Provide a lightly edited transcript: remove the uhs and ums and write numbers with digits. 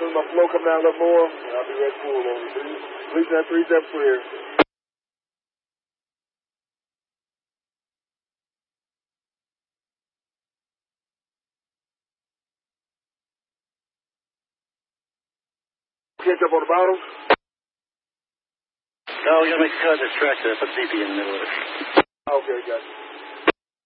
soon as my flow come down a little more, I'll be ready full on you. Release that 3-step clear. Catch up on the bottom? No, we gotta make a cut of this track there. Put DP in the middle of it. Okay, got you.